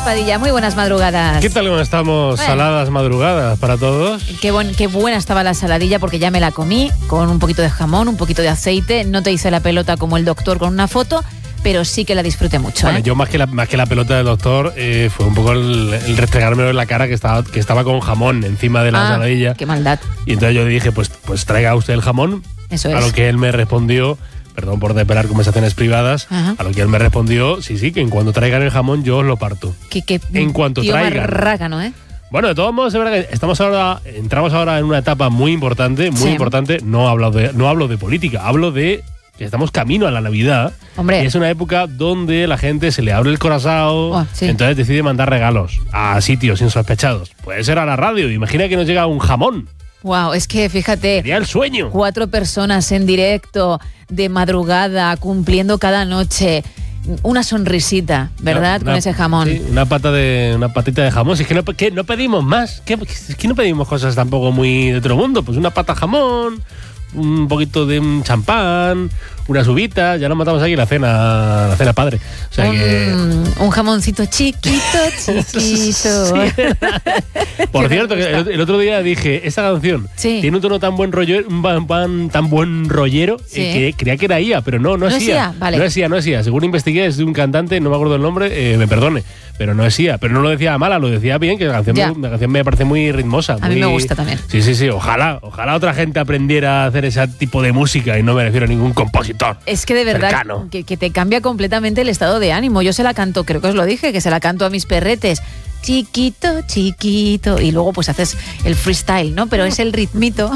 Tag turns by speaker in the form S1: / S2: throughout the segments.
S1: Padilla, muy buenas madrugadas.
S2: ¿Qué tal? ¿Cómo estamos? Saladas madrugadas para todos.
S1: Qué buena estaba la saladilla porque ya me la comí con un poquito de jamón, un poquito de aceite. No te hice la pelota como el doctor con una foto, pero sí que la disfruté mucho.
S2: Bueno, yo más que la pelota del doctor fue un poco el restregármelo en la cara que estaba con jamón encima de la saladilla.
S1: Qué maldad.
S2: Y entonces yo le dije, pues traiga usted el jamón.
S1: Eso es.
S2: A lo que él me respondió, perdón por desvelar conversaciones privadas, a lo que él me respondió, sí, que en cuanto traigan el jamón yo os lo parto. En cuanto traigan.
S1: Marrágano, ¿eh?
S2: Bueno, de todos modos, es verdad que entramos ahora en una etapa muy importante, importante. No hablo de política, hablo de que estamos camino a la Navidad.
S1: Hombre.
S2: Y es una época donde la gente se le abre el corazón, entonces decide mandar regalos a sitios insospechados. Puede ser a la radio, imagina que nos llega un jamón.
S1: Wow, es que fíjate.
S2: Sería el sueño. 4
S1: personas en directo, de madrugada, cumpliendo cada noche. Una sonrisita, ¿verdad? Con ese jamón.
S2: Sí, una patita de jamón. Si es que no pedimos más. Es que no pedimos cosas tampoco muy de otro mundo. Pues una pata de jamón, un poquito de champán, unas uvitas. Ya nos matamos aquí la cena padre. O sea
S1: un jamoncito chiquito.
S2: Sí. Por cierto, que el otro día dije, esta canción tiene un tono tan buen rollero que creía que era IA, pero no es IA.
S1: Vale.
S2: No es IA. Según investigué, es de un cantante, no me acuerdo el nombre, me perdone, pero no es IA. Pero no lo decía mala, lo decía bien, que la canción me parece muy ritmosa.
S1: A mí me gusta también.
S2: Sí. Ojalá otra gente aprendiera a hacer ese tipo de música y no me refiero a ningún compositor.
S1: Es que de verdad que te cambia completamente el estado de ánimo. Yo se la canto, creo que os lo dije, que se la canto a mis perretes. Chiquito, chiquito. Y luego pues haces el freestyle, ¿no? Pero es el ritmito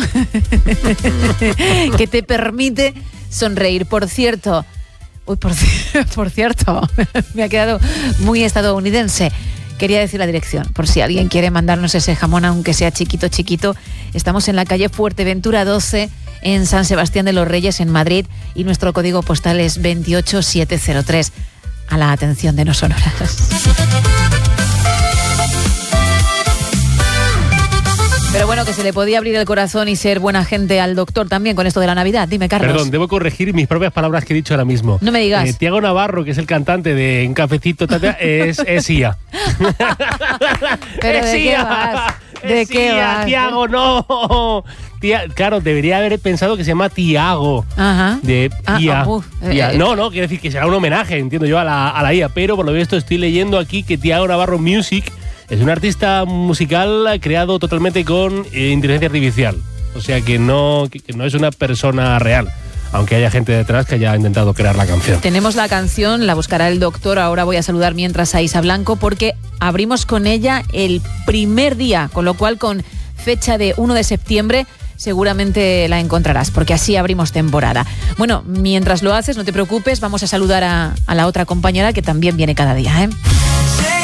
S1: que te permite sonreír. Por cierto, me ha quedado muy estadounidense. Quería decir la dirección, por si alguien quiere mandarnos ese jamón, aunque sea chiquito. Estamos en la calle Fuerteventura 12, en San Sebastián de los Reyes, en Madrid, y nuestro código postal es 28703. A la atención de No Sonoras. Pero bueno, que se le podía abrir el corazón y ser buena gente al doctor también con esto de la Navidad. Dime, Carlos.
S2: Perdón, debo corregir mis propias palabras que he dicho ahora mismo.
S1: No me digas.
S2: Tiago Navarro, que es el cantante de Un Cafecito, es IA.
S1: ¿Pero de qué vas? ¿De qué vas?
S2: Tiago, no. Claro, debería haber pensado que se llama Tiago.
S1: Ajá.
S2: De IA. No, quiere decir que será un homenaje, entiendo yo, a la IA. Pero por lo visto estoy leyendo aquí que Tiago Navarro Music es un artista musical creado totalmente con inteligencia artificial. O sea que no es una persona real, aunque haya gente detrás que haya intentado crear la canción.
S1: Tenemos la canción, la buscará el doctor. Ahora voy a saludar mientras a Isa Blanco, porque abrimos con ella el primer día, con lo cual con fecha de 1 de septiembre seguramente la encontrarás, porque así abrimos temporada. Bueno, mientras lo haces, no te preocupes, vamos a saludar a la otra compañera que también viene cada día, ¿eh?